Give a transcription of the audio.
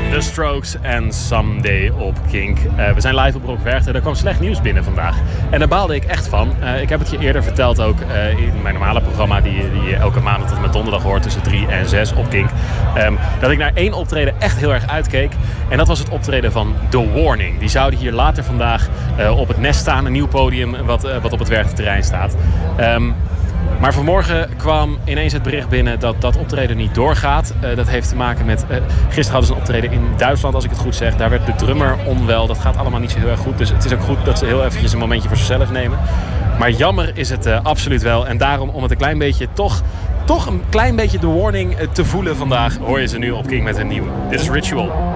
The Strokes en Someday op Kink. We zijn live op Rockwerchter. Er kwam slecht nieuws binnen vandaag. En daar baalde ik echt van. Ik heb het je eerder verteld ook in mijn normale programma... die je elke maandag tot en met donderdag hoort tussen 3 en 6 op Kink. Dat ik naar 1 optreden echt heel erg uitkeek. En dat was het optreden van The Warning. Die zouden hier later vandaag op het Nest staan. Een nieuw podium wat op het Werchterterrein staat. Maar vanmorgen kwam ineens het bericht binnen dat optreden niet doorgaat. Dat heeft te maken met... gisteren hadden ze een optreden in Duitsland, als ik het goed zeg. Daar werd de drummer onwel. Dat gaat allemaal niet zo heel erg goed. Dus het is ook goed dat ze heel eventjes een momentje voor zichzelf nemen. Maar jammer is het absoluut wel. En daarom, om het een klein beetje toch een klein beetje de Warning te voelen vandaag... hoor je ze nu op Kink met een nieuwe. Dit is Ritual.